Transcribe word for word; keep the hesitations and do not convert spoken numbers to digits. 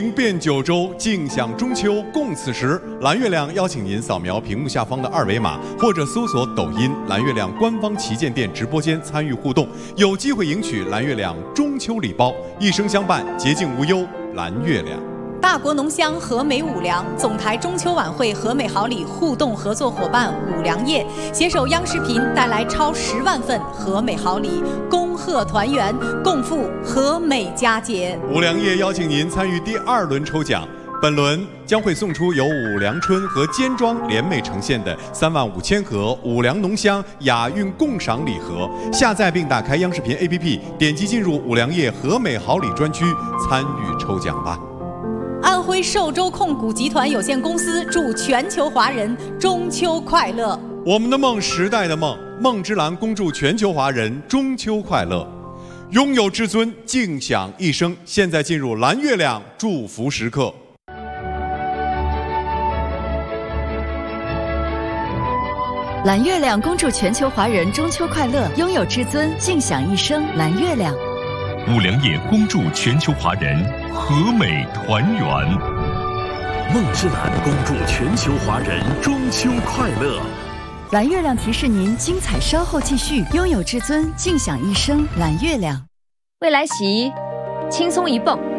遍九州，尽享中秋，共此时。蓝月亮邀请您扫描屏幕下方的二维码，或者搜索抖音“蓝月亮”官方旗舰店直播间参与互动，有机会赢取蓝月亮中秋礼包，一生相伴，洁净无忧。蓝月亮。 大国浓香和美五粮总台中秋晚会和美好礼互动合作伙伴五粮液携手央视频带来超十万份和美好礼，恭贺团圆，共赴和美佳节。 五粮液邀请您参与第二轮抽奖，本轮将会送出由五粮春和尖庄联袂呈现的三万五千盒五粮浓香雅韵共赏礼盒。下载并打开央视频 A P P， 点击进入五粮液和美好礼专区参与抽奖吧。 安徽寿州控股集团有限公司祝全球华人中秋快乐。 我们的梦，时代的梦，梦之蓝恭祝全球华人中秋快乐，拥有至尊，尽享一生。现在进入蓝月亮祝福时刻。 蓝月亮恭祝全球华人中秋快乐，拥有至尊，尽享一生。蓝月亮。 五粮液恭祝全球华人和美团圆。 梦之蓝恭祝全球华人中秋快乐。 蓝月亮提示您，精彩稍后继续，拥有至尊，尽享一生。蓝月亮。 未来洗衣轻松一泵，